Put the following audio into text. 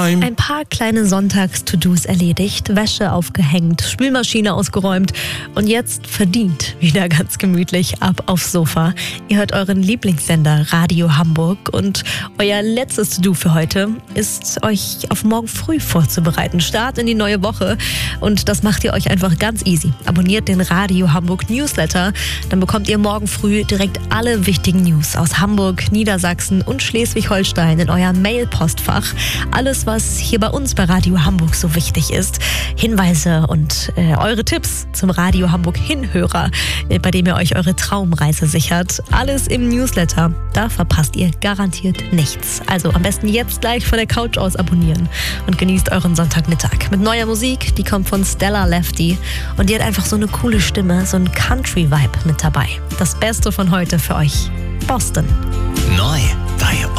Ein paar kleine Sonntags-To-Dos erledigt, Wäsche aufgehängt, Spülmaschine ausgeräumt und jetzt verdient wieder ganz gemütlich ab aufs Sofa. Ihr hört euren Lieblingssender Radio Hamburg und euer letztes To-Do für heute ist, euch auf morgen früh vorzubereiten. Start in die neue Woche und das macht ihr euch einfach ganz easy. Abonniert den Radio Hamburg Newsletter, dann bekommt ihr morgen früh direkt alle wichtigen News aus Hamburg, Niedersachsen und Schleswig-Holstein in euer Mail-Postfach. Alles, was hier bei uns bei Radio Hamburg so wichtig ist. Hinweise und eure Tipps zum Radio Hamburg Hinhörer, bei dem ihr euch eure Traumreise sichert. Alles im Newsletter. Da verpasst ihr garantiert nichts. Also am besten jetzt gleich von der Couch aus abonnieren und genießt euren Sonntagmittag mit neuer Musik. Die kommt von Stella Lefty und die hat einfach so eine coole Stimme, so ein Country-Vibe mit dabei. Das Beste von heute für euch. Boston. Neu bei